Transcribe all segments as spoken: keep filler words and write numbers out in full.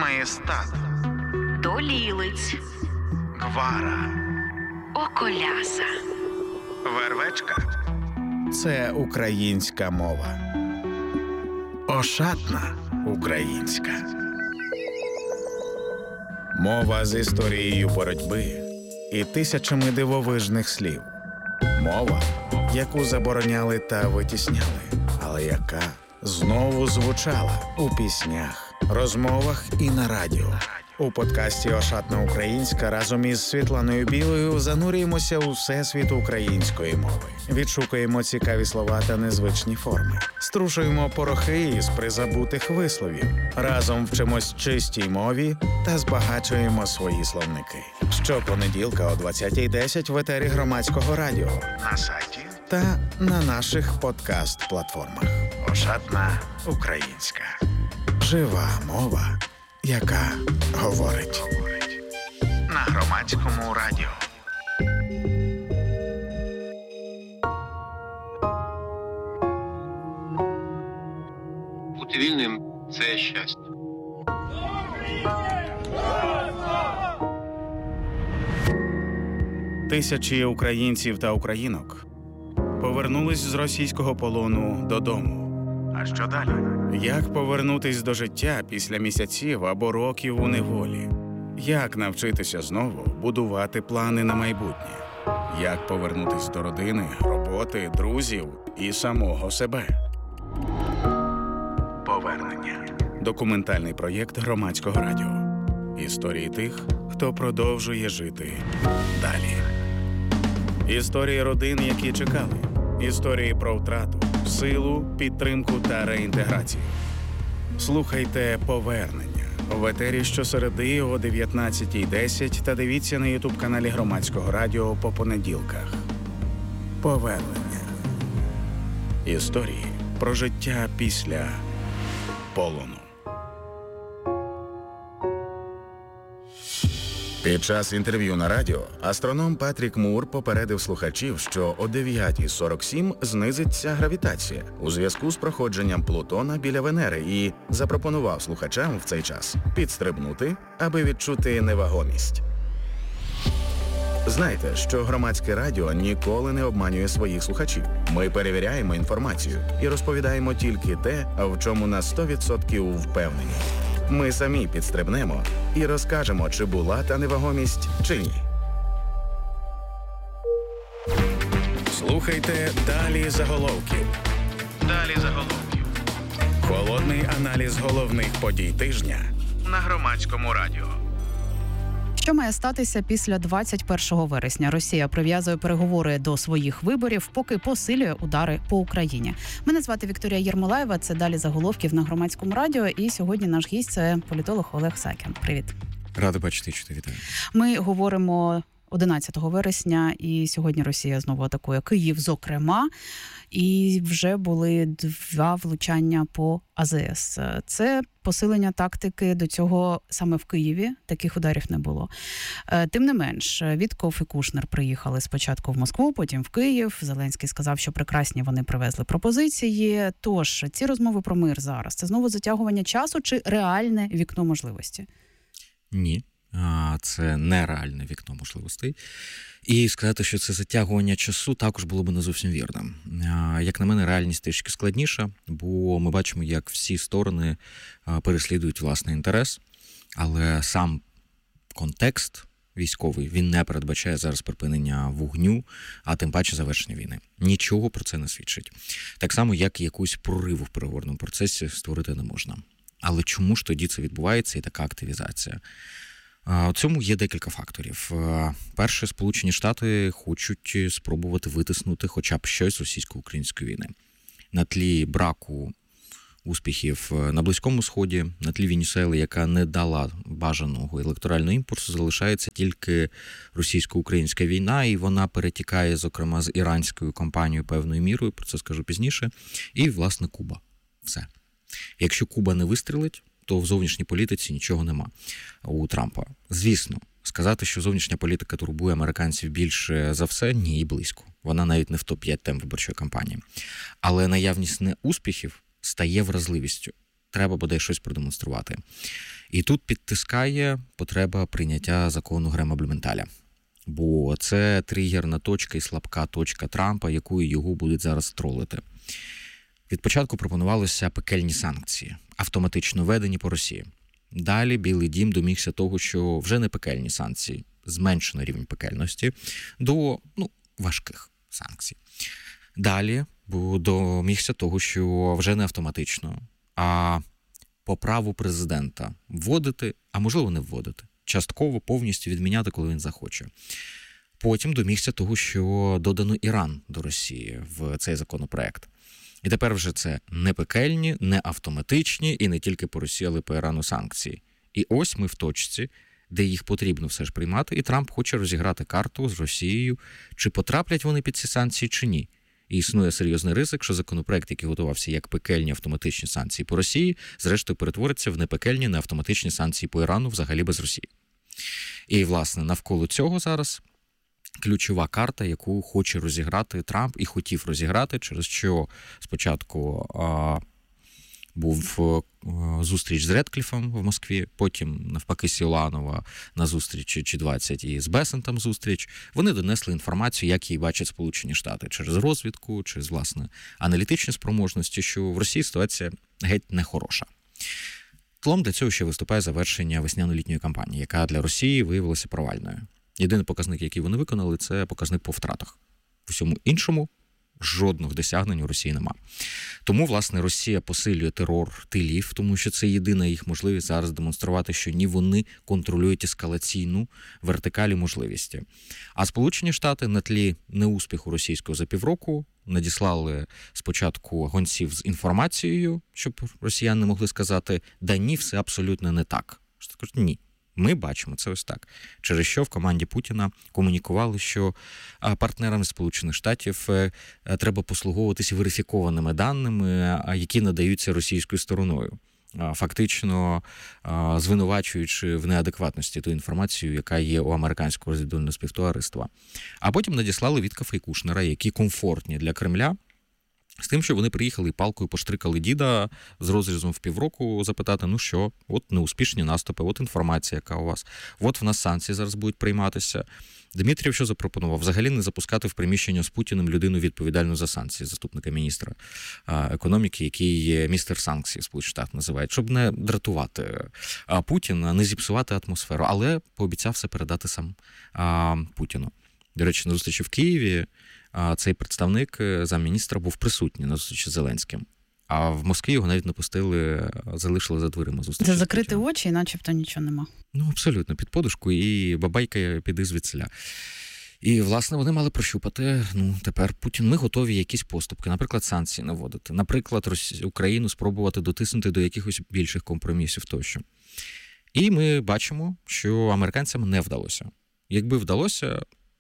Маєстат, Долілиць, Гвара, Околяса, Вервечка – це українська мова. Ошатна українська. Мова з історією боротьби і тисячами дивовижних слів. Мова, яку забороняли та витісняли, але яка знову звучала у піснях, розмовах і на радіо. У подкасті «Ошатна українська» разом із Світланою Білою занурюємося у всесвіт української мови. Відшукуємо цікаві слова та незвичні форми. Струшуємо порохи із призабутих висловів. Разом вчимось чистій мові та збагачуємо свої словники. Щопонеділка о двадцятій десять в етері Громадського радіо, на сайті та на наших подкаст-платформах. «Ошатна українська». Жива мова, яка говорить. На Громадському радіо. Бути вільним – це щастя. Тисячі українців та українок повернулись з російського полону додому. А що далі? Як повернутись до життя після місяців або років у неволі? Як навчитися знову будувати плани на майбутнє? Як повернутись до родини, роботи, друзів і самого себе? Повернення. Документальний проєкт Громадського радіо. Історії тих, хто продовжує жити далі. Історії родин, які чекали. Історії про втрату, силу, підтримку та реінтеграцію. Слухайте «Повернення» в етері щосереди о дев'ятнадцятій десять та дивіться на ютуб-каналі Громадського радіо по понеділках. «Повернення». Історії про життя після полону. Під час інтерв'ю на радіо астроном Патрік Мур попередив слухачів, що о дев'ятій сорок сім знизиться гравітація у зв'язку з проходженням Плутона біля Венери і запропонував слухачам в цей час підстрибнути, аби відчути невагомість. Знайте, що Громадське радіо ніколи не обманює своїх слухачів. Ми перевіряємо інформацію і розповідаємо тільки те, в чому на сто відсотків впевнені. Ми самі підстрибнемо і розкажемо, чи була та невагомість, чи ні. Слухайте «Далі заголовків». Далі заголовків. Холодний аналіз головних подій тижня на Громадському радіо. Що має статися після двадцять першого вересня? Росія прив'язує переговори до своїх виборів, поки посилює удари по Україні. Мене звати Вікторія Єрмолаєва, це «Далі заголовків» на Громадському радіо, і сьогодні наш гість – це політолог Олег Сакін. Привіт. Радий бачити, чути, вітаю. Ми говоримо одинадцятого вересня, і сьогодні Росія знову атакує Київ, зокрема, і вже були два влучання по А З С. Це посилення тактики, до цього саме в Києві таких ударів не було. Тим не менш, Вітков і Кушнер приїхали спочатку в Москву, потім в Київ. Зеленський сказав, що прекрасні вони привезли пропозиції. Тож, ці розмови про мир зараз – це знову затягування часу чи реальне вікно можливості? Ні. Це нереальне вікно можливостей. І сказати, що це затягування часу, також було б не зовсім вірно. Як на мене, реальність трішки складніша, бо ми бачимо, як всі сторони переслідують власний інтерес, але сам контекст військовий, він не передбачає зараз припинення вогню, а тим паче завершення війни. Нічого про це не свідчить. Так само, як і якусь прориву в переговорному процесі створити не можна. Але чому ж тоді це відбувається і така активізація? У цьому є декілька факторів. Перше, Сполучені Штати хочуть спробувати витиснути хоча б щось з російсько-української війни. На тлі браку успіхів на Близькому Сході, на тлі Венесуели, яка не дала бажаного електорального імпульсу, залишається тільки російсько-українська війна, і вона перетікає, зокрема, з іранською кампанією певною мірою, про це скажу пізніше, і, власне, Куба. Все. Якщо Куба не вистрілить, то в зовнішній політиці нічого нема у Трампа. Звісно, сказати, що зовнішня політика турбує американців більше за все, ні, і близько. Вона навіть не в топ п'ять тем виборчої кампанії. Але наявність неуспіхів стає вразливістю. Треба бодай щось продемонструвати. І тут підтискає потреба прийняття закону Грема-Блюменталя. Бо це тригерна точка і слабка точка Трампа, якою його будуть зараз тролити. Від початку пропонувалося пекельні санкції, автоматично введені по Росії. Далі Білий дім домігся того, що вже не пекельні санкції, зменшено рівень пекельності до ну, важких санкцій. Далі домігся того, що вже не автоматично, а по праву президента вводити, а можливо не вводити. Частково повністю відміняти, коли він захоче. Потім домігся того, що додано Іран до Росії в цей законопроект. І тепер вже це не пекельні, не автоматичні і не тільки по Росії, але й по Ірану санкції. І ось ми в точці, де їх потрібно все ж приймати, і Трамп хоче розіграти карту з Росією, чи потраплять вони під ці санкції, чи ні. І існує серйозний ризик, що законопроект, який готувався як пекельні автоматичні санкції по Росії, зрештою перетвориться в непекельні, не автоматичні санкції по Ірану взагалі без Росії. І, власне, навколо цього зараз ключова карта, яку хоче розіграти Трамп і хотів розіграти, через що спочатку а, був а, зустріч з Редкліфом в Москві, потім, навпаки, Сіланова на зустрічі Джі двадцять і з Бесентом зустріч. Вони донесли інформацію, як її бачать Сполучені Штати, через розвідку, через, власне, аналітичні спроможності, що в Росії ситуація геть нехороша. Тлом для цього ще виступає завершення весняно-літньої кампанії, яка для Росії виявилася провальною. Єдиний показник, який вони виконали, це показник по втратах. В усьому іншому жодних досягнень у Росії нема. Тому, власне, Росія посилює терор тилів, тому що це єдина їх можливість зараз демонструвати, що ні вони контролюють ескалаційну вертикаль можливості. А Сполучені Штати на тлі неуспіху російського за півроку надіслали спочатку гонців з інформацією, щоб росіяни не могли сказати, да ні, все абсолютно не так. Що кажуть, ні. Ми бачимо це ось так. Через що в команді Путіна комунікували, що партнерам Сполучених Штатів треба послуговуватися верифікованими даними, які надаються російською стороною. Фактично звинувачуючи в неадекватності ту інформацію, яка є у американського розвідувального співтовариства. А потім надіслали Віткафа і Кушнера, які комфортні для Кремля, з тим, що вони приїхали і палкою поштрикали діда з розрізом в півроку запитати, ну що, от неуспішні наступи, от інформація, яка у вас, от в нас санкції зараз будуть прийматися. Дмитрієв що запропонував? Взагалі не запускати в приміщення з Путіним людину відповідальну за санкції, заступника міністра економіки, який є містер санкцій, Сполучені Штати називають, щоб не дратувати Путіна, не зіпсувати атмосферу, але пообіцяв все передати сам Путіну. До речі, на зустрічі в Києві цей представник замміністра був присутній на зустрічі з Зеленським. А в Москві його навіть не пустили, залишили за дверима зустрічі. Це закрити очі, і начебто нічого нема. Ну, абсолютно, під подушку і бабайка піди звідсіля. І, власне, вони мали прощупати, ну, тепер Путін, ми готові якісь поступки, наприклад, санкції наводити, наприклад, Росію, Україну спробувати дотиснути до якихось більших компромісів тощо. І ми бачимо, що американцям не вдалося. Якби вдалося,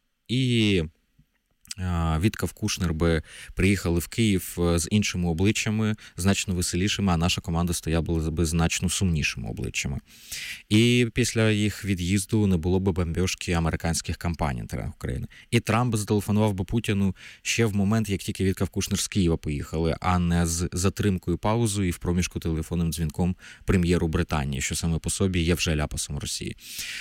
і Віткаф, Кушнер би приїхали в Київ з іншими обличчями, значно веселішими, а наша команда стояла би значно сумнішими обличчями. І після їх від'їзду не було б бомбьошки американських кампаній на теренах України. І Трамп зателефонував би Путіну ще в момент, як тільки Віткаф, Кушнер з Києва поїхали, а не з затримкою, паузою і в проміжку телефонним дзвінком прем'єру Британії, що саме по собі є вже ляпасом Росії.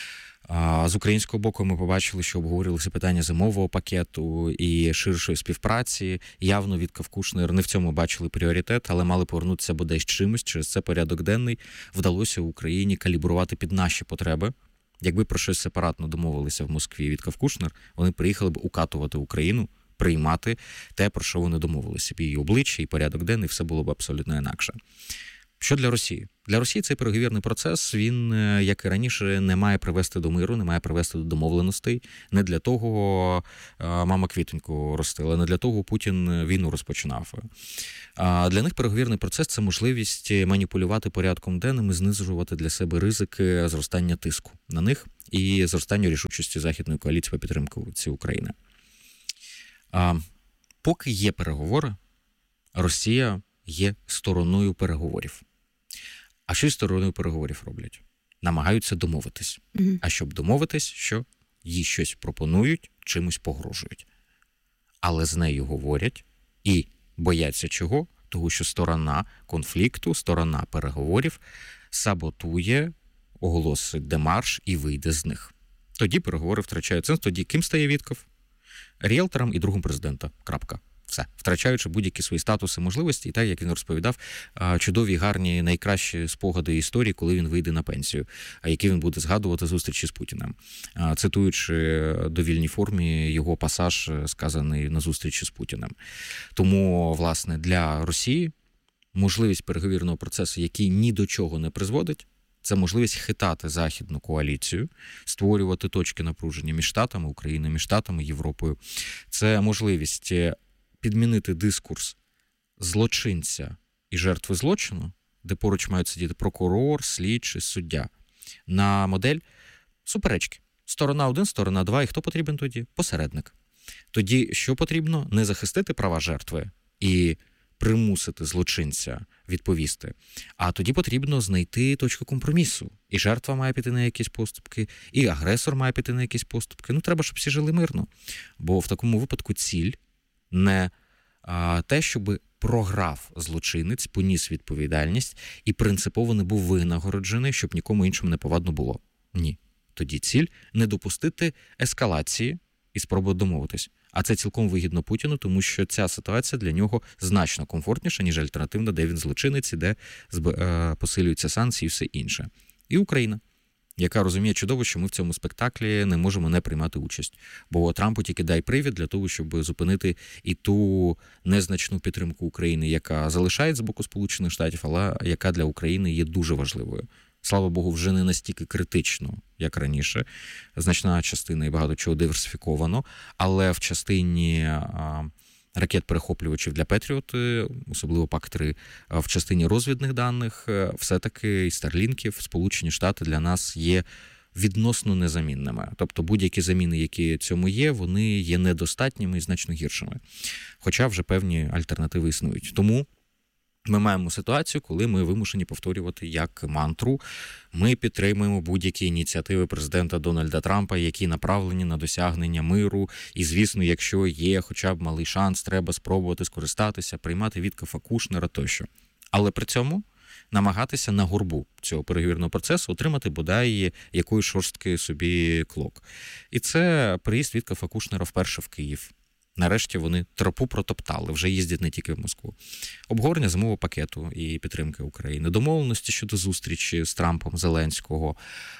З українського боку ми побачили, що обговорювалися питання зимового пакету і ширшої співпраці. Явно Віткаф, Кушнер не в цьому бачили пріоритет, але мали повернутися бодай з чимось. Через це порядок денний вдалося Україні калібрувати під наші потреби. Якби про щось сепаратно домовилися в Москві Віткаф, Кушнер, вони приїхали б укатувати Україну, приймати те, про що вони домовилися. І обличчя, і порядок денний, все було б абсолютно інакше. Що для Росії? Для Росії цей переговірний процес, він, як і раніше, не має привести до миру, не має привести до домовленостей. Не для того мама квітоньку ростила, не для того Путін війну розпочинав. Для них переговірний процес – це можливість маніпулювати порядком денним і знижувати для себе ризики зростання тиску на них і зростання рішучості Західної коаліції по підтримці України. Поки є переговори, Росія є стороною переговорів. А що з стороною переговорів роблять? Намагаються домовитись. Mm-hmm. А щоб домовитись, що їй щось пропонують, чимось погрожують. Але з нею говорять і бояться чого? Того, що сторона конфлікту, сторона переговорів саботує оголосить демарш і вийде з них. Тоді переговори втрачають сенс. Тоді ким стає Вітков? Ріелтором і другом президента. Крапка. Все. Втрачаючи будь-які свої статуси, можливості, і так, як він розповідав, чудові, гарні, найкращі спогади історії, коли він вийде на пенсію, а які він буде згадувати зустрічі з Путіним. Цитуючи довільній формі його пасаж, сказаний на зустрічі з Путіним. Тому, власне, для Росії можливість переговірного процесу, який ні до чого не призводить, це можливість хитати західну коаліцію, створювати точки напруження між Штатами, Україною, між Штатами, Європою. Це можливість підмінити дискурс злочинця і жертви злочину, де поруч мають сидіти прокурор, слідчий, суддя, на модель суперечки. Сторона один, сторона два, і хто потрібен тоді? Посередник. Тоді що потрібно? Не захистити права жертви і примусити злочинця відповісти, а тоді потрібно знайти точку компромісу. І жертва має піти на якісь поступки, і агресор має піти на якісь поступки. Ну, треба, щоб всі жили мирно. Бо в такому випадку ціль не а, те, щоб програв злочинець, поніс відповідальність і принципово не був винагороджений, щоб нікому іншому не повадно було. Ні. Тоді ціль – не допустити ескалації і спробувати домовитись. А це цілком вигідно Путіну, тому що ця ситуація для нього значно комфортніша, ніж альтернативна, де він злочинець, і де посилюються санкції і все інше. І Україна, яка розуміє чудово, що ми в цьому спектаклі не можемо не приймати участь. Бо Трампу тільки дай привід для того, щоб зупинити і ту незначну підтримку України, яка залишає з боку Сполучених Штатів, але яка для України є дуже важливою. Слава Богу, вже не настільки критично, як раніше. Значна частина і багато чого диверсифіковано, але в частині а, ракет-перехоплювачів для Петріот, особливо пак три, в частині розвідних даних, все-таки і Старлінків, Сполучені Штати для нас є відносно незамінними. Тобто будь-які заміни, які цьому є, вони є недостатніми і значно гіршими. Хоча вже певні альтернативи існують. Тому ми маємо ситуацію, коли ми вимушені повторювати як мантру. Ми підтримуємо будь-які ініціативи президента Дональда Трампа, які направлені на досягнення миру. І, звісно, якщо є хоча б малий шанс, треба спробувати скористатися, приймати Віткофа, Кушнера тощо. Але при цьому намагатися на горбу цього переговірного процесу отримати бодай якоїсь шорстки собі клок. І це приїзд Віткофа, Кушнера вперше в Київ. Нарешті вони тропу протоптали, вже їздять не тільки в Москву. Обговорення зимового пакету і підтримки України. Домовленості щодо зустрічі з Трампом, Зеленського,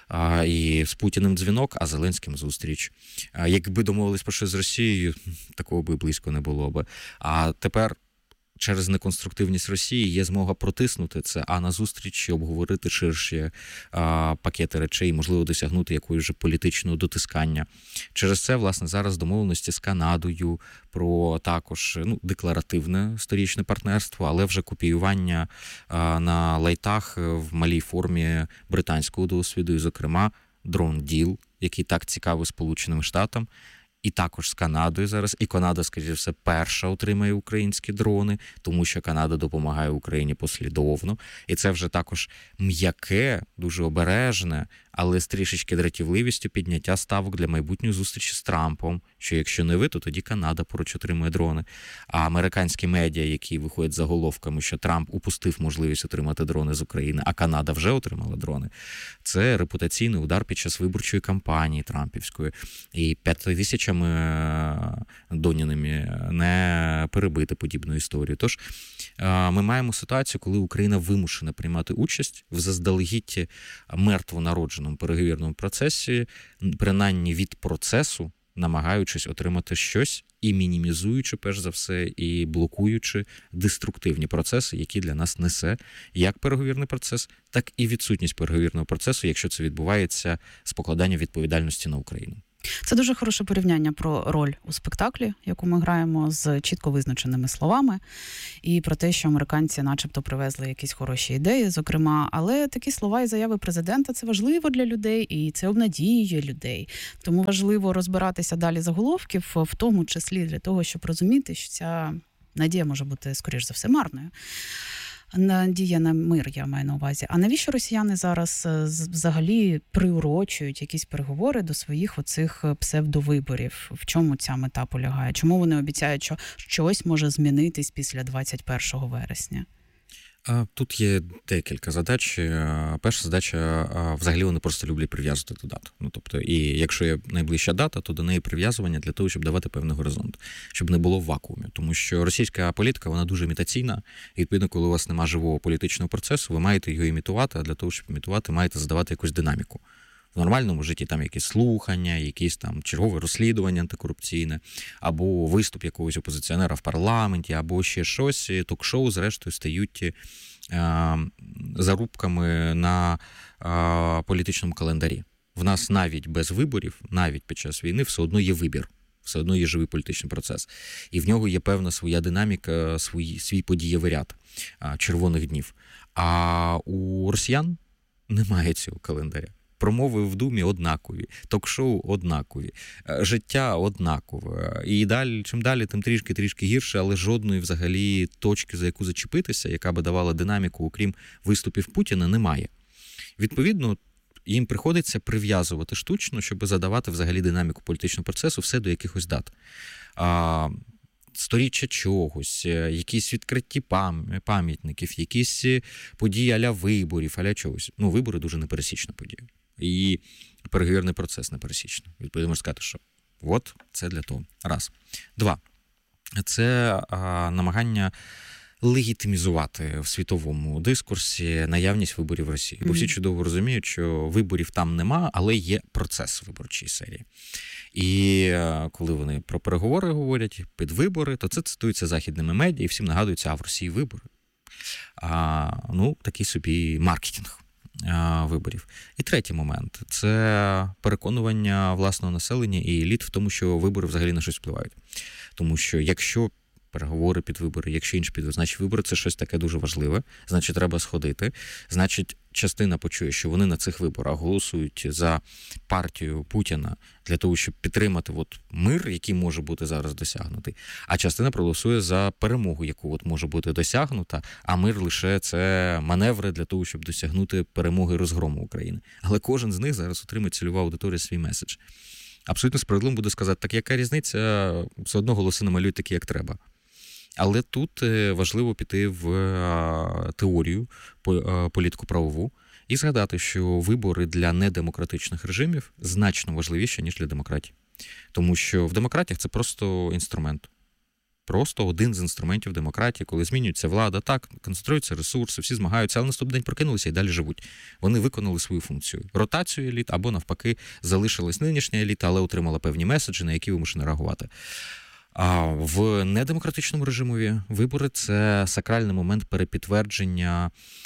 і з Путіним дзвінок, а Зеленським зустріч. Якби домовились про щось з Росією, такого би близько не було би. А тепер через неконструктивність Росії є змога протиснути це, а на зустрічі обговорити ширші а, пакети речей, можливо, досягнути якоїсь же політичного дотискання. Через це, власне, зараз домовленості з Канадою про також ну, декларативне сторічне партнерство, але вже копіювання а, на лайтах в малій формі британського досвіду, і, зокрема, дрон-діл, який так цікавий Сполученим Штатам, і також з Канадою зараз. І Канада, скоріше все, перша отримає українські дрони, тому що Канада допомагає Україні послідовно. І це вже також м'яке, дуже обережне, але з трішечки дратівливістю підняття ставок для майбутньої зустрічі з Трампом, що якщо не ви, то тоді Канада поруч отримує дрони. А американські медіа, які виходять заголовками, що Трамп упустив можливість отримати дрони з України, а Канада вже отримала дрони, це репутаційний удар під час виборчої кампанії трампівської. І п'яти тисячами доняними не перебити подібну історію. Тож ми маємо ситуацію, коли Україна вимушена приймати участь в заздалегідь мертвонародженому переговірному процесі, принаймні від процесу, намагаючись отримати щось і мінімізуючи, перш за все, і блокуючи деструктивні процеси, які для нас несе як переговірний процес, так і відсутність переговірного процесу, якщо це відбувається з покладанням відповідальності на Україну. Це дуже хороше порівняння про роль у спектаклі, яку ми граємо з чітко визначеними словами, і про те, що американці начебто привезли якісь хороші ідеї, зокрема. Але такі слова і заяви президента – це важливо для людей, і це обнадіює людей. Тому важливо розбиратися далі заголовків, в тому числі для того, щоб розуміти, що ця надія може бути, скоріш за все, марною. Надія на мир, я маю на увазі. А навіщо росіяни зараз взагалі приурочують якісь переговори до своїх оцих псевдовиборів? В чому ця мета полягає? Чому вони обіцяють, що щось може змінитись після двадцять першого вересня? Тут є декілька задач. Перша задача, взагалі вони просто люблять прив'язувати до дат. Ну, тобто, і якщо є найближча дата, то до неї прив'язування для того, щоб давати певний горизонт, щоб не було в вакуумі. Тому що російська політика, вона дуже імітаційна, і відповідно, коли у вас немає живого політичного процесу, ви маєте його імітувати, а для того, щоб імітувати, маєте задавати якусь динаміку. В нормальному житті там якісь слухання, якісь там чергове розслідування антикорупційне, або виступ якогось опозиціонера в парламенті, або ще щось. Ток-шоу, зрештою, стають е, зарубками на е, політичному календарі. В нас навіть без виборів, навіть під час війни, все одно є вибір. Все одно є живий політичний процес. І в нього є певна своя динаміка, свій, свій подієвий ряд е, червоних днів. А у росіян немає цього календаря. Промови в Думі однакові, ток-шоу однакові, життя однакове. І далі, чим далі, тим трішки-трішки гірше, але жодної взагалі точки, за яку зачепитися, яка би давала динаміку, окрім виступів Путіна, немає. Відповідно, їм приходиться прив'язувати штучно, щоб задавати взагалі динаміку політичного процесу все до якихось дат. А, сторіччя чогось, якісь відкриті пам'ятників, якісь події а-ля виборів, а-ля чогось. Ну, вибори дуже непересічна подія. І переговірний процес непересічний. Відповідно, можна сказати, що от це для того. Раз. Два. Це а, намагання легітимізувати в світовому дискурсі наявність виборів в Росії. Mm-hmm. Бо всі чудово розуміють, що виборів там нема, але є процес виборчої серії. І а, коли вони про переговори говорять, під вибори, то це цитується західними медіа, і всім нагадується, а в Росії вибори. А, ну, такий собі маркетинг виборів. І третій момент – це переконування власного населення і еліт в тому, що вибори взагалі на щось впливають. Тому що якщо переговори під вибори, якщо інші під, значить вибори – це щось таке дуже важливе, значить треба сходити, значить частина почує, що вони на цих виборах голосують за партію Путіна для того, щоб підтримати от мир, який може бути зараз досягнутий, а частина проголосує за перемогу, яку от може бути досягнута, а мир лише це маневри для того, щоб досягнути перемоги і розгрому України. Але кожен з них зараз отримує цільова аудиторія свій меседж. Абсолютно справедливо буде сказати, так яка різниця, все одно голоси намалюють такі, як треба. Але тут важливо піти в теорію політико-правову і згадати, що вибори для недемократичних режимів значно важливіші, ніж для демократії. Тому що в демократіях це просто інструмент. Просто один з інструментів демократії, коли змінюється влада, так, концентруються ресурси, всі змагаються, але наступний день прокинулися і далі живуть. Вони виконали свою функцію. Ротацію еліт або, навпаки, залишилась нинішня еліта, але отримала певні меседжі, на які вимушені реагувати. А в недемократичному режимові вибори – це сакральний момент перепідтвердження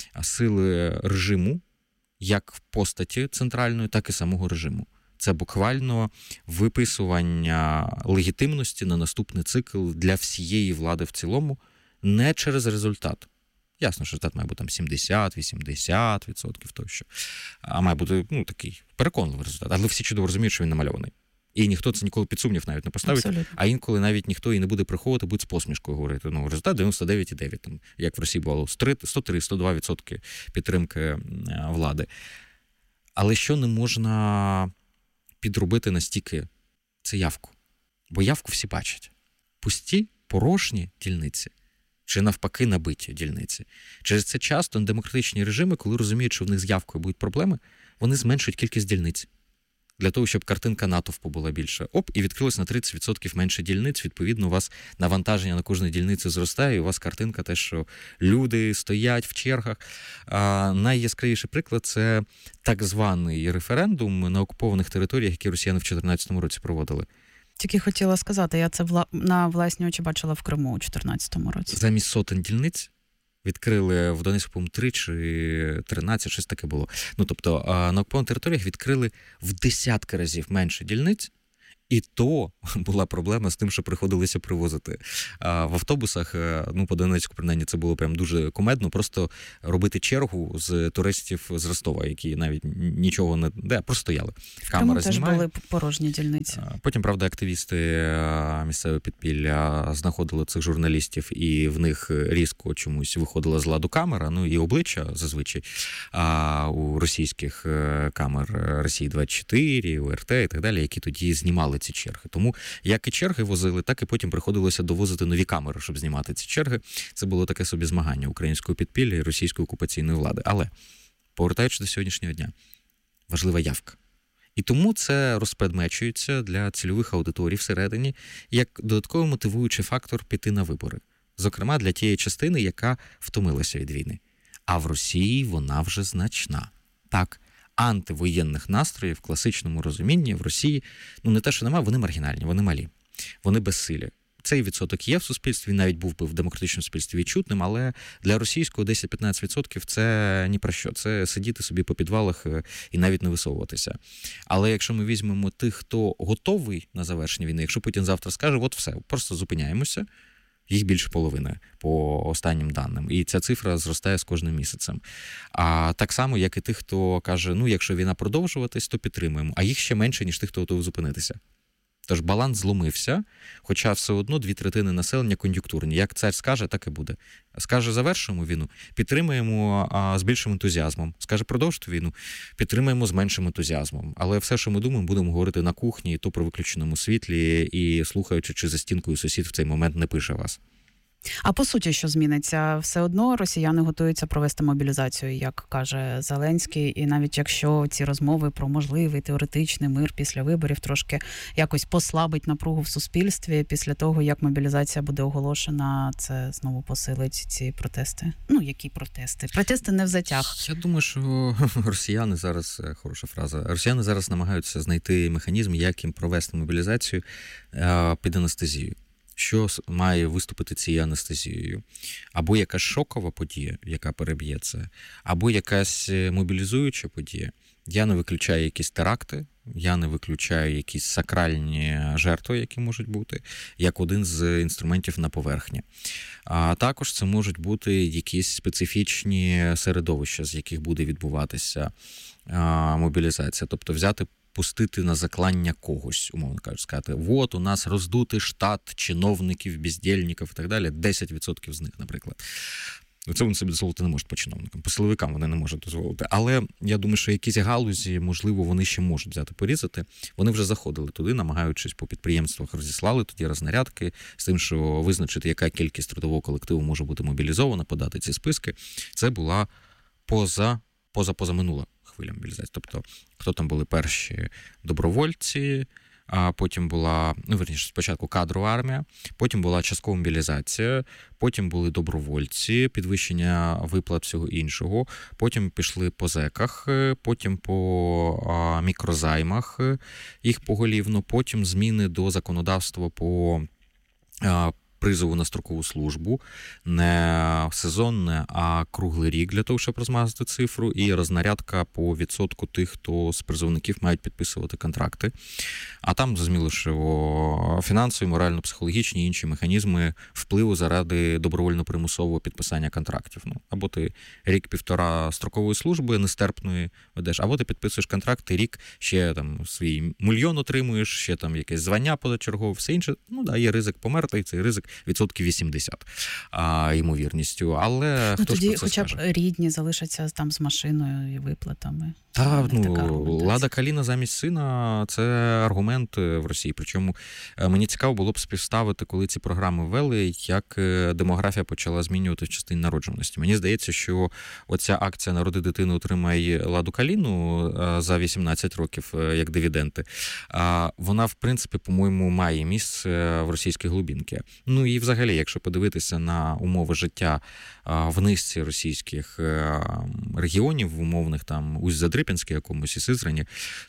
сили режиму, як в постаті центральної, так і самого режиму. Це буквально виписування легітимності на наступний цикл для всієї влади в цілому, не через результат. Ясно, що результат має бути там сімдесят-вісімдесят відсотків тощо, а має бути, ну, такий переконливий результат. Але всі чудово розуміють, що він намальований. І ніхто це ніколи під сумнів навіть не поставить, абсолютно. А інколи навіть ніхто і не буде приховувати, буде з посмішкою говорити. Ну, результат дев'яносто дев'ять цілих дев'ять десятих, там, як в Росії було, сто три - сто два відсотки підтримки влади. Але що не можна підробити настільки, це явку. Бо явку всі бачать. Пусті, порожні дільниці, чи навпаки набиті дільниці. Через це часто демократичні режими, коли розуміють, що в них з явкою будуть проблеми, вони зменшують кількість дільниць. Для того, щоб картинка натовпу була більше. Оп, і відкрилось на тридцять відсотків менше дільниць. Відповідно, у вас навантаження на кожну дільницю зростає, і у вас картинка те, що люди стоять в чергах. А найяскравіший приклад – це так званий референдум на окупованих територіях, які росіяни в дві тисячі чотирнадцятому році проводили. Тільки хотіла сказати, я це вла... на власні очі бачила в Криму у дві тисячі чотирнадцятому році. Замість сотень дільниць відкрили в Донецьку, по-моєму, три чи тринадцять, щось таке було. Ну, тобто, на окупованих територіях відкрили в десятки разів менше дільниць, і то була проблема з тим, що приходилося привозити в автобусах. Ну, по Донецьку, принаймні, це було прям дуже кумедно, просто робити чергу з туристів з Ростова, які навіть нічого не... де, просто стояли. Камера теж знімає. Були порожні дільниці. Потім, правда, активісти місцевого підпілля знаходили цих журналістів, і в них різко чомусь виходила з ладу камера, ну і обличчя зазвичай. А у російських камер Росії двадцять чотири, О Р Т і так далі, які тоді знімали ці черги. Тому як і черги возили, так і потім приходилося довозити нові камери, щоб знімати ці черги. Це було таке собі змагання українського підпілля і російської окупаційної влади. Але, повертаючись до сьогоднішнього дня, важлива явка. І тому це розпредмечується для цільових аудиторій всередині як додатковий мотивуючий фактор піти на вибори. Зокрема, для тієї частини, яка втомилася від війни. А в Росії вона вже значна. Так, антивоєнних настроїв в класичному розумінні в Росії, ну не те, що немає, вони маргінальні, вони малі, вони безсилі. Цей відсоток є в суспільстві, він навіть був би в демократичному суспільстві відчутним, але для російського десять-п'ятнадцять відсотків це ні про що. Це сидіти собі по підвалах і навіть не висовуватися. Але якщо ми візьмемо тих, хто готовий на завершення війни, якщо Путін завтра скаже, от все, просто зупиняємося, їх більше половини по останнім даним. І ця цифра зростає з кожним місяцем. А так само, як і тих, хто каже, ну, якщо війна продовжуватись, то підтримуємо. А їх ще менше, ніж тих, хто готовий зупинитися. Тож баланс зломився, хоча все одно дві третини населення кон'юнктурні. Як цар скаже, так і буде. Скаже, завершуємо війну, підтримуємо а, з більшим ентузіазмом. Скаже, продовжити війну, підтримуємо з меншим ентузіазмом. Але все, що ми думаємо, будемо говорити на кухні, і то при виключеному світлі, і слухаючи, чи за стінкою сусід в цей момент не пише вас. А по суті, що зміниться? Все одно росіяни готуються провести мобілізацію, як каже Зеленський, і навіть якщо ці розмови про можливий теоретичний мир після виборів трошки якось послабить напругу в суспільстві, після того, як мобілізація буде оголошена, це знову посилить ці протести. Ну, які протести? Протести не в затяг. Я думаю, що росіяни зараз, хороша фраза, росіяни зараз намагаються знайти механізм, як їм провести мобілізацію під анестезією. Що має виступити цією анестезією? Або якась шокова подія, яка переб'є це, або якась мобілізуюча подія. Я не виключаю якісь теракти, я не виключаю якісь сакральні жертви, які можуть бути, як один з інструментів на поверхні. А також це можуть бути якісь специфічні середовища, з яких буде відбуватися мобілізація. Тобто взяти пустити на заклання когось, умовно кажучи, сказати, от у нас роздутий штат чиновників, бездєльників і так далі, десять відсотків з них, наприклад. Це вони собі дозволити не можуть по чиновникам, по силовикам вони не можуть дозволити. Але я думаю, що якісь галузі, можливо, вони ще можуть взяти порізати. Вони вже заходили туди, намагаючись по підприємствах, розіслали тоді рознарядки з тим, що визначити, яка кількість трудового колективу може бути мобілізована, подати ці списки. Це була поза, поза, позаминула хвиля мобілізації. Тобто, хто там були перші добровольці, а потім була, ну, верніше, спочатку кадрова армія, потім була часткова мобілізація, потім були добровольці, підвищення виплат всього іншого, потім пішли по зеках, потім по а, мікрозаймах їх поголівно, потім зміни до законодавства по а, призову на строкову службу, не сезонне, а круглий рік для того, щоб розмазати цифру, і рознарядка по відсотку тих, хто з призовників мають підписувати контракти. А там, зрозуміло, що фінансові, морально-психологічні і інші механізми впливу заради добровольно-примусового підписання контрактів. Ну, або ти рік-півтора строкової служби нестерпної ведеш, або ти підписуєш контракт, і рік ще там свій мульйон отримуєш, ще там якесь звання позачергове, все інше. Ну, да, є ризик померти, і цей ризик відсотків вісімдесят а, ймовірністю, але ну, хто тоді ж про це хоча б скаже? Рідні залишаться там з машиною і виплатами. Та, ну, Лада Каліна замість сина – це аргумент в Росії. Причому мені цікаво було б співставити, коли ці програми ввели, як демографія почала змінювати в частині народжуваності. Мені здається, що оця акція «Народи дитину, отримай Ладу Каліну» за вісімнадцять років, як дивіденди, вона, в принципі, по-моєму, має місце в російській глибинці. Ну і взагалі, якщо подивитися на умови життя в низці російських регіонів, умовних там Усть-Задрипінській якомусь і Сизрані,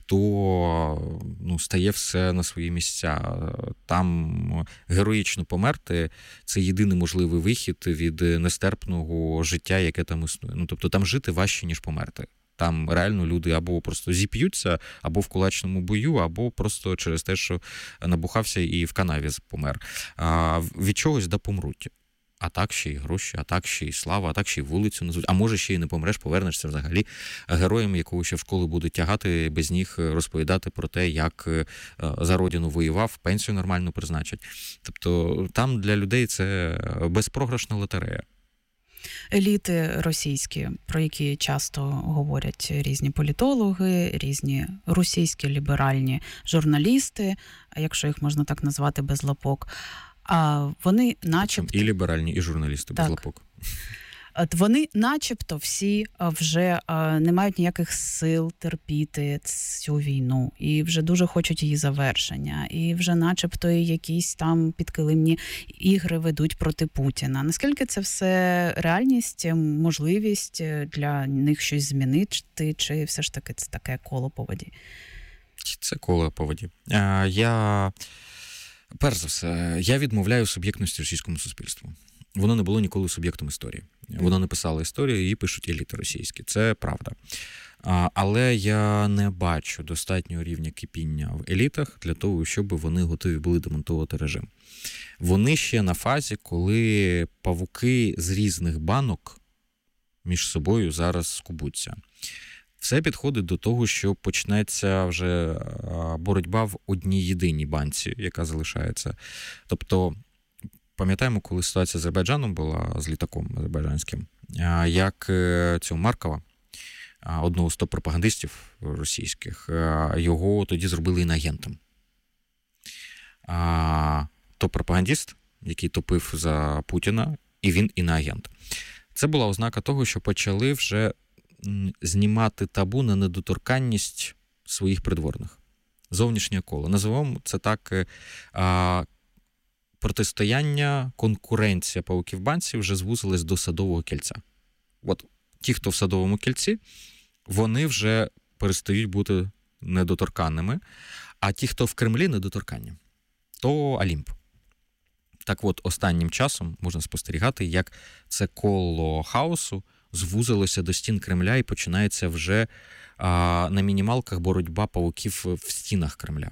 то ну, стає все на свої місця. Там героїчно померти – це єдиний можливий вихід від нестерпного життя, яке там існує. Ну, тобто там жити важче, ніж померти. Там реально люди або просто зіп'ються, або в кулачному бою, або просто через те, що набухався і в канаві помер. А від чогось да помруть. А так ще й гроші, а так ще й слава, а так ще й вулицю назвуть. А може ще й не помреш, повернешся взагалі героєм, якого ще в школу будуть тягати, без ніг розповідати про те, як за родину воював, пенсію нормально призначать. Тобто там для людей це безпрограшна лотерея. еліти російські, про які часто говорять різні політологи, різні російські ліберальні журналісти, якщо їх можна так назвати без лапок, а вони начебто... І ліберальні, і журналісти без так. лапок. Вони начебто всі вже не мають ніяких сил терпіти цю війну, і вже дуже хочуть її завершення, і вже начебто якісь там підкилимні ігри ведуть проти Путіна. Наскільки це все реальність, можливість для них щось змінити, чи все ж таки це таке коло по воді? Це коло по воді. Я, перш за все, я відмовляю суб'єктності російському суспільству. Воно не було ніколи суб'єктом історії. Воно не писало історію, її пишуть еліти російські. Це правда. Але я не бачу достатнього рівня кипіння в елітах для того, щоб вони готові були демонтувати режим. Вони ще на фазі, коли павуки з різних банок між собою зараз скубуться. Все підходить до того, що почнеться вже боротьба в одній єдиній банці, яка залишається. Тобто, пам'ятаємо, коли ситуація з Азербайджаном була, з літаком азербайджанським, як цього Маркова, одного з топ-пропагандистів російських, його тоді зробили іноагентом. Топ-пропагандист, який топив за Путіна, і він іноагент. Це була ознака того, що почали вже знімати табу на недоторканність своїх придворних. Зовнішнє коло. Називаємо це так... Протистояння, конкуренція павуків банці вже звузилась до садового кільця. От ті, хто в садовому кільці, вони вже перестають бути недоторканними, а ті, хто в Кремлі, недоторканні. То Олімп. Так от, останнім часом можна спостерігати, як це коло хаосу звузилося до стін Кремля і починається вже а, на мінімалках боротьба павуків в стінах Кремля.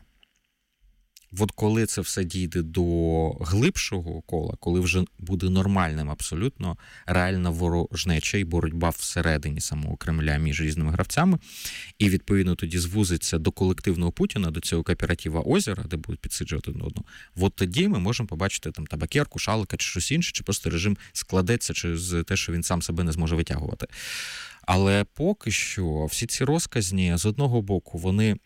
От коли це все дійде до глибшого кола, коли вже буде нормальним абсолютно реальна ворожнеча і боротьба всередині самого Кремля між різними гравцями, і відповідно тоді звузиться до колективного Путіна, до цього кооператива озера, де будуть підсиджувати один одного, от тоді ми можемо побачити там табакерку, шалика чи щось інше, чи просто режим складеться через те, що він сам себе не зможе витягувати. Але поки що всі ці розказні, з одного боку, вони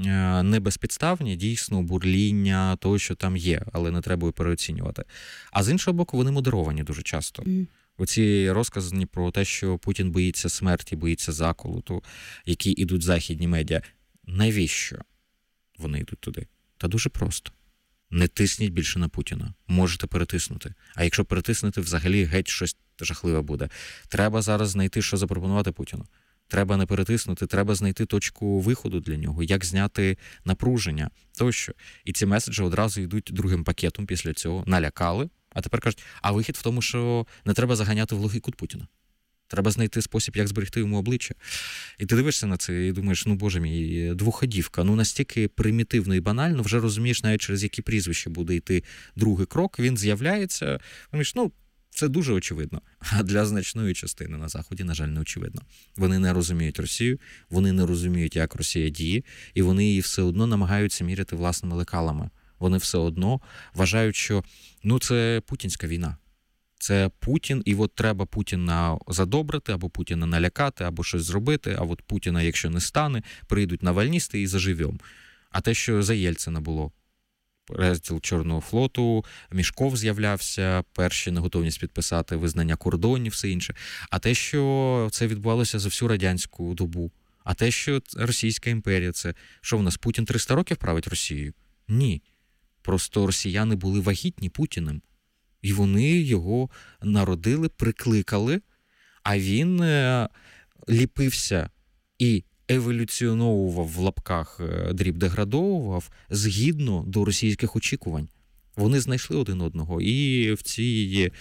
не безпідставні, дійсно, бурління, того, що там є, але не треба її переоцінювати. А з іншого боку, вони модеровані дуже часто. Mm. Оці розкази про те, що Путін боїться смерті, боїться заколоту, які йдуть західні медіа. Навіщо вони йдуть туди? Та дуже просто. Не тисніть більше на Путіна. Можете перетиснути. А якщо перетиснути, взагалі геть щось жахливе буде. Треба зараз знайти, що запропонувати Путіну. Треба не перетиснути, треба знайти точку виходу для нього, як зняти напруження, тощо. І ці меседжі одразу йдуть другим пакетом після цього, налякали, а тепер кажуть, а вихід в тому, що не треба заганяти в глухий кут Путіна. Треба знайти спосіб, як зберегти йому обличчя. І ти дивишся на це і думаєш, ну, боже мій, двоходівка, ну, настільки примітивно і банально, вже розумієш навіть, через які прізвища буде йти другий крок, він з'являється, думаєш, ну, це дуже очевидно. А для значної частини на Заході, на жаль, не очевидно. Вони не розуміють Росію, вони не розуміють, як Росія діє, і вони її все одно намагаються міряти власними лекалами. Вони все одно вважають, що ну, це путінська війна. Це Путін, і от треба Путіна задобрити, або Путіна налякати, або щось зробити, а от Путіна, якщо не стане, прийдуть навальністи і заживем. А те, що за Єльцина було, розділ Чорного флоту, Мішков з'являвся, перші неготовність підписати визнання кордонів, все інше. А те, що це відбувалося за всю радянську добу. А те, що Російська імперія, це що в нас, Путін триста років править Росією? Ні. Просто росіяни були вагітні Путіним. І вони його народили, прикликали, а він ліпився і еволюціоновував в лапках, дріб деградовував згідно до російських очікувань. Вони знайшли один одного і в цій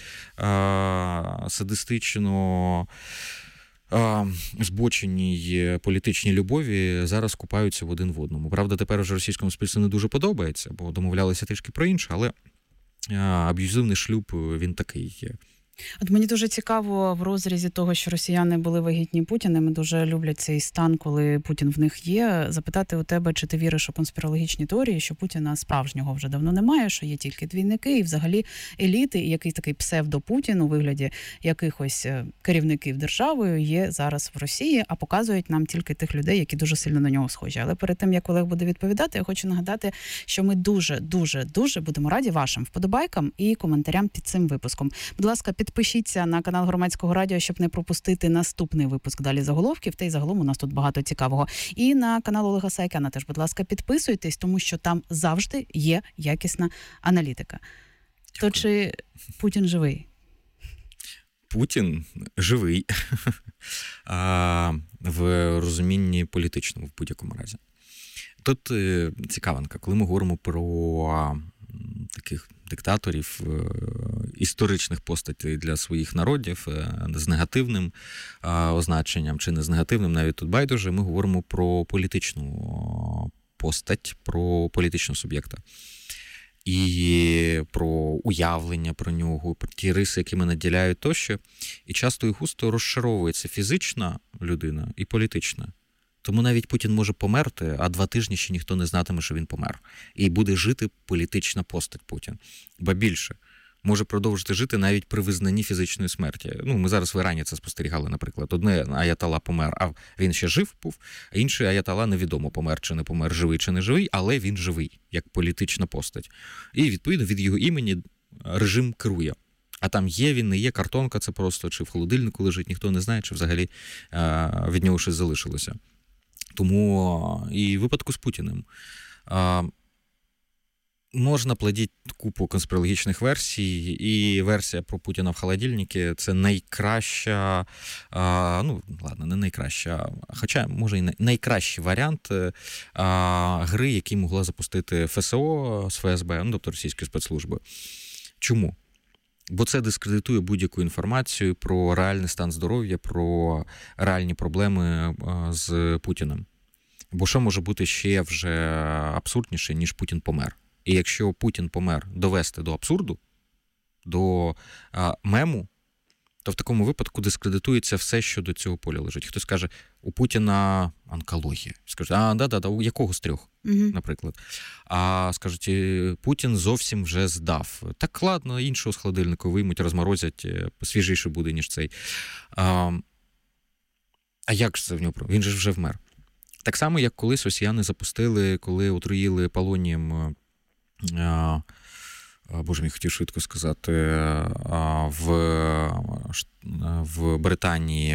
а, садистично а, збоченій політичній любові зараз купаються в один в одному. Правда, тепер вже російському суспільству не дуже подобається, бо домовлялися трішки про інше, але аб'юзивний шлюб, він такий є. От мені дуже цікаво в розрізі того, що росіяни були вагітні Путіним, дуже люблять цей стан, коли Путін в них є, запитати у тебе, чи ти віриш у конспірологічні теорії, що Путіна справжнього вже давно немає, що є тільки двійники і взагалі еліти, і якийсь такий псевдо-Путін у вигляді якихось керівників державою є зараз в Росії, а показують нам тільки тих людей, які дуже сильно на нього схожі. Але перед тим, як Олег буде відповідати, я хочу нагадати, що ми дуже, дуже, дуже будемо раді вашим вподобайкам і коментарям під цим випуском. Будь ласка, підпишіться на канал Громадського радіо, щоб не пропустити наступний випуск «Далі заголовків», та й загалом у нас тут багато цікавого. І на канал Олега Саакяна теж, будь ласка, підписуйтесь, тому що там завжди є якісна аналітика. Дякую. То чи Путін живий? Путін живий а, в розумінні політичному в будь-якому разі. Тут е, цікавинка, коли ми говоримо про а, таких диктаторів, е, історичних постатей для своїх народів е, з негативним е, означенням чи не з негативним, навіть тут байдуже, ми говоримо про політичну постать, про політичного суб'єкта. І про уявлення про нього, про ті риси, якими наділяють тощо. І часто і густо розшаровується фізична людина і політична. Тому навіть Путін може померти, а два тижні ще ніхто не знатиме, що він помер. І буде жити політична постать Путін. Ба більше, може продовжити жити навіть при визнанні фізичної смерті. Ну, ми зараз в Ірані це спостерігали, наприклад. Одне аятала помер, а він ще жив був, а інший аятала невідомо помер чи не помер, живий чи не живий, але він живий, як політична постать. І, відповідно, від його імені режим керує. А там є він, не є, картонка це просто, чи в холодильнику лежить, ніхто не знає, чи взагалі від нього щось залишилося. Тому і в випадку з Путіним можна плодити купу конспірологічних версій, і версія про Путіна в холодильнику – це найкраща, ну, ладно, не найкраща, хоча, може, і найкращий варіант гри, який могла запустити ФСО з ФСБ, ну, тобто російської спецслужби. Чому? Бо це дискредитує будь-яку інформацію про реальний стан здоров'я, про реальні проблеми з Путіним. Бо що може бути ще вже абсурдніше, ніж Путін помер? І якщо Путін помер довести до абсурду, до а, мему, то в такому випадку дискредитується все, що до цього поля лежить. Хтось каже, у Путіна онкологія. Скажуть, а, да-да-да, у якого з трьох, угу. наприклад. А скажуть, Путін зовсім вже здав. Так, ладно, іншого з холодильника виймуть, розморозять, свіжіше буде, ніж цей. А, а як ж це в нього? Він же вже вмер. Так само, як колись росіяни запустили, коли отруїли полонієм, а, боже мій, хотів швидко сказати, а, в, в Британії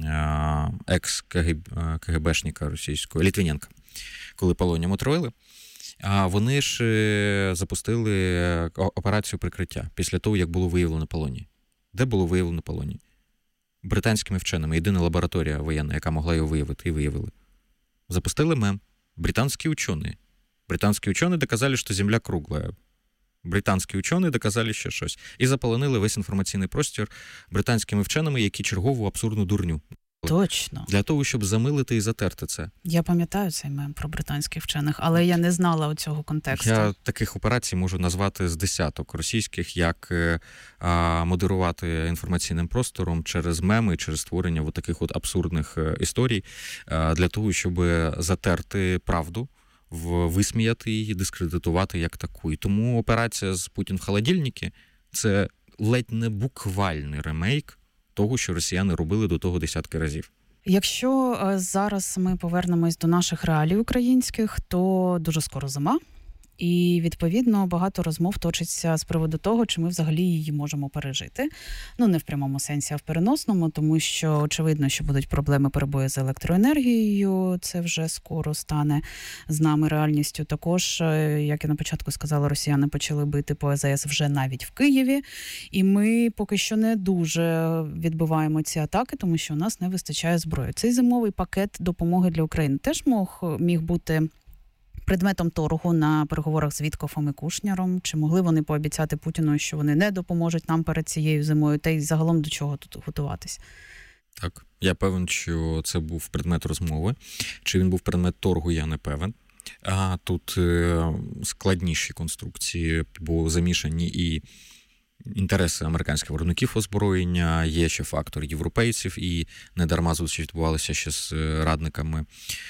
екс-КГБшника російського, Літвіненка, коли полонієм отруїли, а вони ж запустили операцію прикриття після того, як було виявлено полоній. Де було виявлено полоній? Британськими вченими. Єдина лабораторія воєнна, яка могла його виявити, і виявили. Запустили мем. Британские ученые. Британские ученые доказали, що Земля кругла. Британські учені доказали ще щось. І заполонили весь інформаційний простір британськими вченими, які чергову абсурдну дурню. Точно. Для того, щоб замилити і затерти це. Я пам'ятаю цей мем про британських вчених, але я не знала цього контексту. Я таких операцій можу назвати з десяток російських, як а, модерувати інформаційним простором через меми, через створення от таких от абсурдних історій, а, для того, щоб затерти правду, висміяти її, дискредитувати як таку. І тому операція з Путін в холодильнику – це ледь не буквальний ремейк того, що росіяни робили до того десятки разів. Якщо зараз ми повернемось до наших реалій українських, то дуже скоро зима. І, відповідно, багато розмов точиться з приводу того, чи ми взагалі її можемо пережити. Ну, не в прямому сенсі, а в переносному, тому що очевидно, що будуть проблеми перебої з електроенергією. Це вже скоро стане з нами реальністю. Також, як я на початку сказала, росіяни почали бити по АЗС вже навіть в Києві. І ми поки що не дуже відбиваємо ці атаки, тому що у нас не вистачає зброї. Цей зимовий пакет допомоги для України теж мог, міг бути предметом торгу на переговорах з Віткофом і Кушніром? Чи могли вони пообіцяти Путіну, що вони не допоможуть нам перед цією зимою? Та й загалом до чого тут готуватись? Так, я певен, що це був предмет розмови. Чи він був предмет торгу, я не певен. А тут складніші конструкції, бо замішані і інтереси американських виробників озброєння, є ще фактор європейців, і недарма зустрічі відбувалися ще з радниками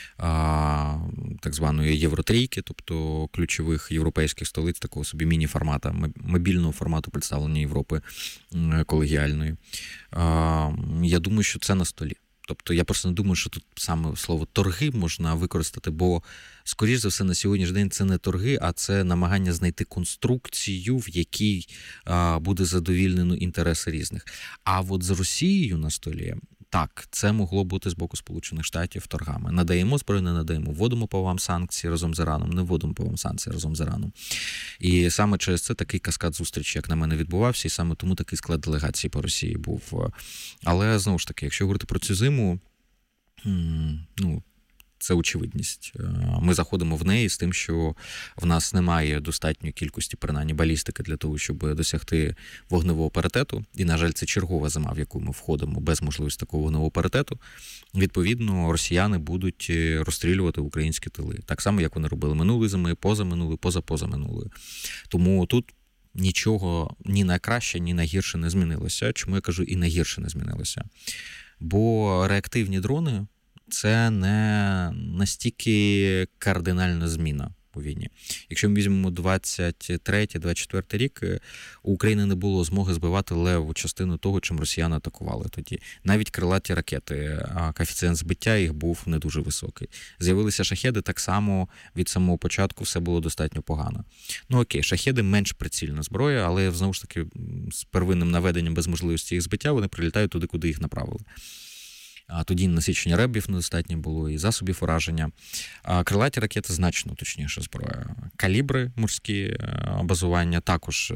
а, так званої Євротрійки, тобто ключових європейських столиць, такого собі міні-формата, мобільного формату представлення Європи колегіальної. А, я думаю, що це на столі. Тобто я просто не думаю, що тут саме слово «торги» можна використати, бо, скоріш за все, на сьогоднішній день це не торги, а це намагання знайти конструкцію, в якій а, буде задовільнено інтереси різних. А от з Росією на столі, так, це могло бути з боку Сполучених Штатів торгами. Надаємо зброю, не надаємо. Вводимо по вам санкції разом з Іраном, не вводимо по вам санкції разом з Іраном. І саме через це такий каскад зустрічі, як на мене, відбувався, і саме тому такий склад делегації по Росії був. Але, знову ж таки, якщо говорити про цю зиму, ну, це очевидність. Ми заходимо в неї з тим, що в нас немає достатньої кількості, принаймні, балістики для того, щоб досягти вогневого паритету. І, на жаль, це чергова зима, в яку ми входимо без можливості такого вогневого паритету. Відповідно, росіяни будуть розстрілювати українські тили. Так само, як вони робили минулої зими, позаминулої, позапозаминулої. Тому тут нічого ні на краще, ні на гірше не змінилося. Чому я кажу і на гірше не змінилося? Бо реактивні дрони – це не настільки кардинальна зміна у війні. Якщо ми візьмемо двадцять третій - двадцять четвертий рік, у України не було змоги збивати левову частину того, чим росіяни атакували тоді. Навіть крилаті ракети, коефіцієнт збиття їх був не дуже високий. З'явилися шахеди, так само від самого початку все було достатньо погано. Ну окей, шахеди менш прицільна зброя, але знову ж таки з первинним наведенням без можливості їх збиття вони прилітають туди, куди їх направили. А тоді насичення ребів недостатньо було, і засобів ураження. А крилаті ракети значно точніша зброя. Калібри морські базування також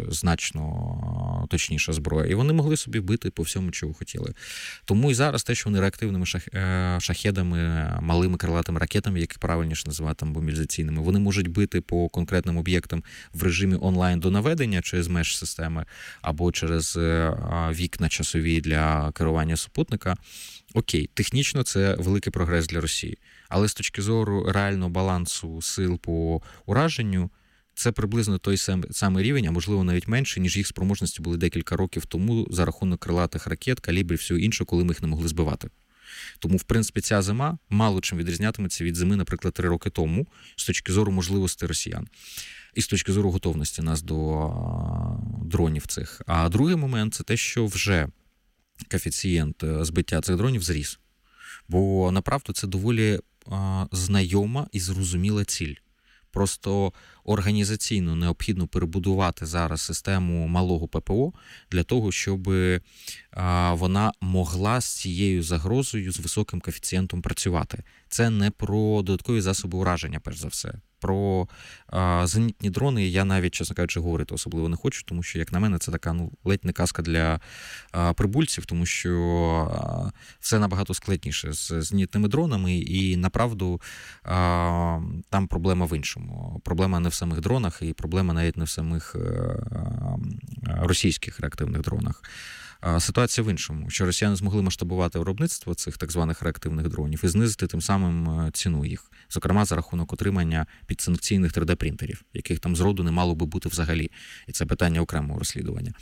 значно точніша зброя. І вони могли собі бити по всьому, чого хотіли. Тому і зараз те, що вони реактивними шах... шахедами, малими крилатими ракетами, як правильніше називати, мобілізаційними, вони можуть бити по конкретним об'єктам в режимі онлайн до наведення через меж-системи або через вікна часові для керування супутника. Окей, технічно це великий прогрес для Росії. Але з точки зору реального балансу сил по ураженню, це приблизно той самий рівень, а можливо навіть менше, ніж їх спроможності були декілька років тому за рахунок крилатих ракет, калібрів, всього іншого, коли ми їх не могли збивати. Тому, в принципі, ця зима мало чим відрізнятиметься від зими, наприклад, три роки тому, з точки зору можливостей росіян. І з точки зору готовності нас до дронів цих. А другий момент – це те, що вже коефіцієнт збиття цих дронів зріс. Бо, направду, це доволі а, знайома і зрозуміла ціль. Просто організаційно необхідно перебудувати зараз систему малого ППО для того, щоб а, вона могла з цією загрозою, з високим коефіцієнтом працювати. Це не про додаткові засоби ураження, перш за все. Про а, зенітні дрони я навіть, чесно кажучи, говорити особливо не хочу, тому що, як на мене, це така, ну, ледь не казка для а, прибульців, тому що а, все набагато складніше з зенітними дронами, і, направду, а, там проблема в іншому. Проблема не в самих дронах, і проблема навіть не в самих а, російських реактивних дронах. Ситуація в іншому, що росіяни змогли масштабувати виробництво цих так званих реактивних дронів і знизити тим самим ціну їх, зокрема за рахунок отримання підсанкційних три де-принтерів, яких там зроду не мало би бути взагалі. І це питання окремого розслідування.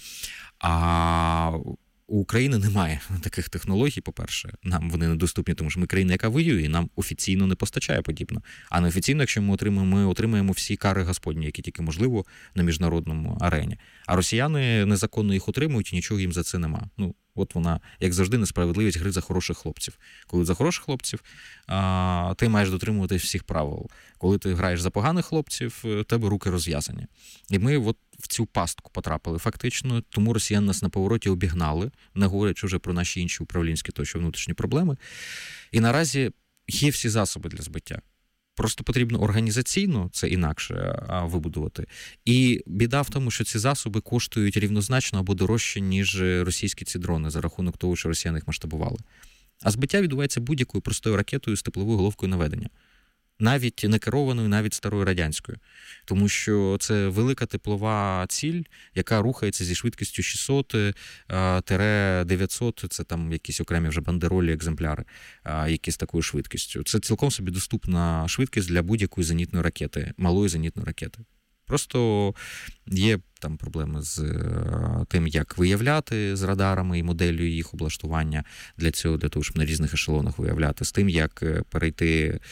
А у України немає таких технологій, по-перше. Нам вони недоступні, тому що ми країна, яка воює, і нам офіційно не постачає подібно. А неофіційно, якщо ми отримаємо, ми отримаємо всі кари Господні, які тільки можливо на міжнародному арені. А росіяни незаконно їх отримують, і нічого їм за це нема. Ну, от вона, як завжди, несправедливість гри за хороших хлопців. Коли за хороших хлопців, а, ти маєш дотримуватись всіх правил. Коли ти граєш за поганих хлопців, у тебе руки розв'язані. І ми от в цю пастку потрапили фактично, тому росіяни нас на повороті обігнали, не говорячи вже про наші інші управлінські тощо внутрішні проблеми. І наразі є всі засоби для збиття. Просто потрібно організаційно це інакше вибудувати. І біда в тому, що ці засоби коштують рівнозначно або дорожче, ніж російські ці дрони, за рахунок того, що росіяни їх масштабували. А збиття відбувається будь-якою простою ракетою з тепловою головкою наведення. Навіть не керованою, навіть старою радянською. Тому що це велика теплова ціль, яка рухається зі швидкістю шістсот - дев'ятсот, це там якісь окремі вже бандеролі, екземпляри, які з такою швидкістю. Це цілком собі доступна швидкість для будь-якої зенітної ракети, малої зенітної ракети. Просто є там проблеми з тим, як виявляти з радарами і моделлю їх облаштування для цього, для того, щоб на різних ешелонах виявляти, з тим, як перейти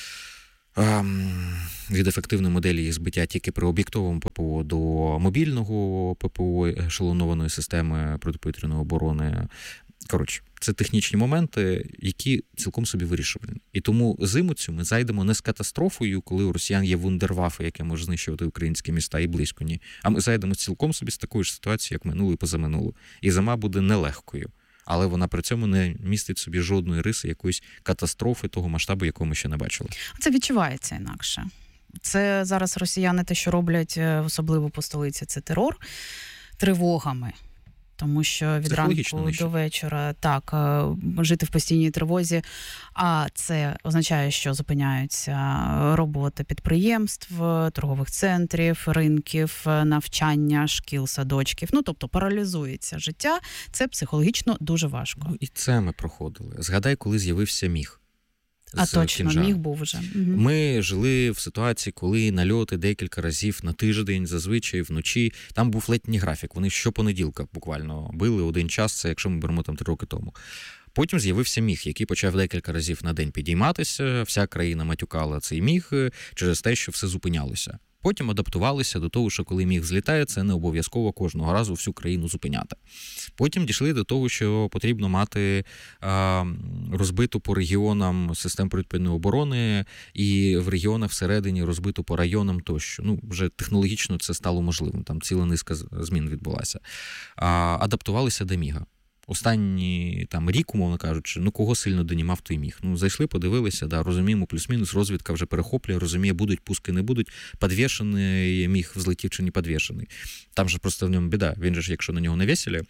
від ефективної моделі їх збиття тільки при об'єктовому ППО до мобільного ППО, ешелонованої системи протиповітряної оборони. Коротше, це технічні моменти, які цілком собі вирішувані. І тому зиму цю ми зайдемо не з катастрофою, коли у росіян є вундервафи, яке може знищувати українські міста, і близько ні. А ми зайдемо цілком собі з такою ж ситуацією, як минулу і позаминулу. І зима буде нелегкою. Але вона при цьому не містить собі жодної риси якоїсь катастрофи того масштабу, якого ми ще не бачили. Це відчувається інакше. Це зараз росіяни те, що роблять, особливо по столиці, це терор тривогами. Тому що від ранку до вечора так, жити в постійній тривозі, а це означає, що зупиняються роботи підприємств, торгових центрів, ринків, навчання, шкіл, садочків. Ну, тобто паралізується життя. Це психологічно дуже важко. Ну, і це ми проходили. Згадай, коли з'явився міг. А точно, Кінжалом. Міг був вже. Угу. Ми жили в ситуації, коли нальоти декілька разів на тиждень, зазвичай вночі. Там був летній графік. Вони щопонеділка буквально били один час, це якщо ми беремо там три роки тому. Потім з'явився міг, який почав декілька разів на день підійматися. Вся країна матюкала цей міг через те, що все зупинялося. Потім адаптувалися до того, що коли міг злітає, це не обов'язково кожного разу всю країну зупиняти. Потім дійшли до того, що потрібно мати а, розбиту по регіонам систему протиповітряної оборони і в регіонах всередині розбиту по районам тощо. Ну, вже технологічно це стало можливим, там ціла низка змін відбулася. А, адаптувалися до міга. Останні там рік, умовно кажучи, ну кого сильно донімав, той міг. Ну, зайшли, подивилися, да, розуміємо, плюс-мінус, розвідка вже перехоплює, розуміє, будуть пуски, не будуть, підвішений міг взлетів чи не підвішений. Там же просто в ньому біда. Він же ж, якщо на нього навісили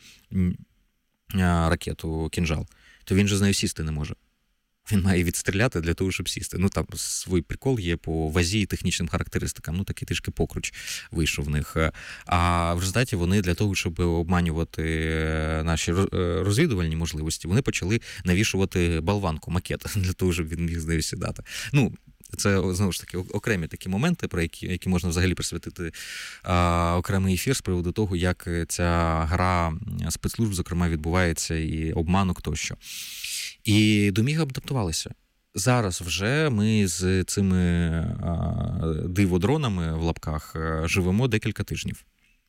ракету «Кінжал», то він же з нею сісти не може. Він має відстріляти для того, щоб сісти. Ну, там свій прикол є по вазі і технічним характеристикам. Ну, такий трішки покруч вийшов в них. А в результаті вони для того, щоб обманювати наші розвідувальні можливості, вони почали навішувати болванку, макет, для того, щоб він міг з нею сідати. Ну, це, знову ж таки, окремі такі моменти, про які, які можна взагалі присвятити а, окремий ефір з приводу того, як ця гра спецслужб, зокрема, відбувається, і обманок тощо. І до міга адаптувалися. Зараз вже ми з цими а, диводронами в лапках живемо декілька тижнів.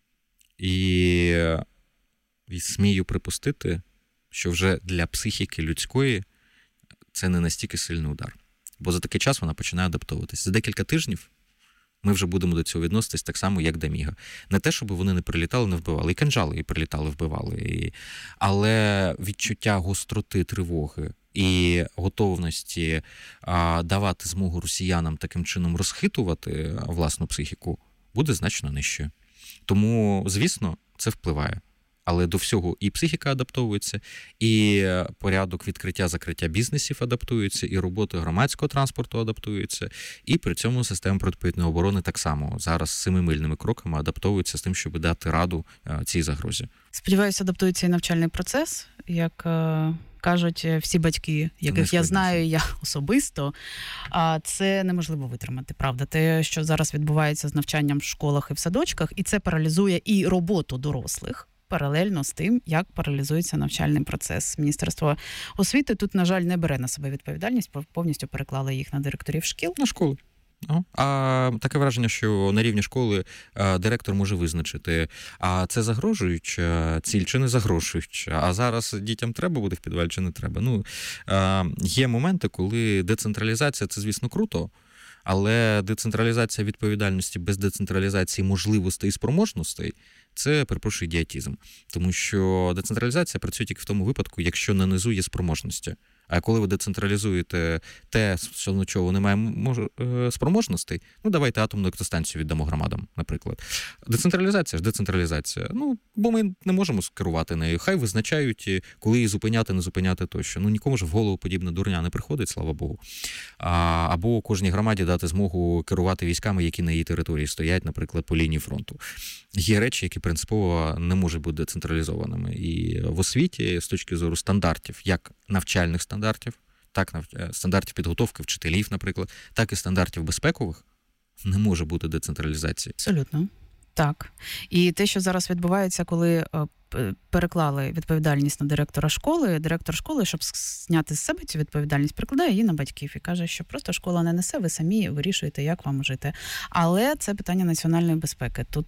І, і смію припустити, що вже для психіки людської це не настільки сильний удар. Бо за такий час вона починає адаптовуватися. За декілька тижнів ми вже будемо до цього відноситись так само, як до міга. Не те, щоб вони не прилітали, не вбивали. І кинжали і прилітали, вбивали. І... Але відчуття гостроти тривоги і готовності а, давати змогу росіянам таким чином розхитувати власну психіку буде значно нижчою. Тому, звісно, це впливає. Але до всього і психіка адаптовується, і порядок відкриття-закриття бізнесів адаптується, і роботи громадського транспорту адаптується, і при цьому система протиповітряної оборони так само зараз семимильними кроками адаптовується з тим, щоб дати раду цій загрозі. Сподіваюся, адаптується і навчальний процес, як кажуть всі батьки, яких я знаю, я особисто, а це неможливо витримати, правда. Те, що зараз відбувається з навчанням в школах і в садочках, і це паралізує і роботу дорослих, паралельно з тим, як паралізується навчальний процес. Міністерство освіти тут, на жаль, не бере на себе відповідальність, повністю переклали їх на директорів шкіл. На школи. А таке враження, що на рівні школи директор може визначити, а це загрожуюча ціль чи не загрожуюча, а зараз дітям треба буде в підвалі чи не треба. Ну, є моменти, коли децентралізація – це, звісно, круто, але децентралізація відповідальності без децентралізації можливостей і спроможностей – це, перепрошую, ідіотизм. Тому що децентралізація працює тільки в тому випадку, якщо на низу є спроможності. А коли ви децентралізуєте те, що на чого немає мож... спроможностей, ну давайте атомну електростанцію віддамо громадам, наприклад. Децентралізація ж децентралізація. Ну, бо ми не можемо керувати нею. Хай визначають, коли її зупиняти, не зупиняти тощо. Ну, нікому ж в голову подібна дурня не приходить, слава Богу. А, або кожній громаді дати змогу керувати військами, які на її території стоять, наприклад, по лінії фронту. Є речі, які принципово не можуть бути децентралізованими. І в освіті, з точки зору стандартів, як навчальних стандартів, так стандартів підготовки вчителів, наприклад, так і стандартів безпекових, не може бути децентралізації. Абсолютно. Так. І те, що зараз відбувається, коли е, п- переклали відповідальність на директора школи, директор школи, щоб с- зняти з себе цю відповідальність, перекладає її на батьків і каже, що просто школа не несе, ви самі вирішуєте, як вам жити. Але це питання національної безпеки. Тут